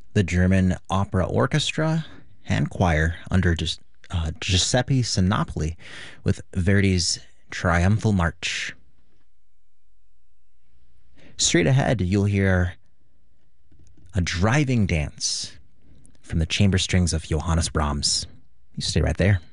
the German Opera Orchestra and Choir under Giuseppe Sinopoli with Verdi's Triumphal March. Straight ahead, you'll hear a driving dance from the chamber strings of Johannes Brahms. You stay right there.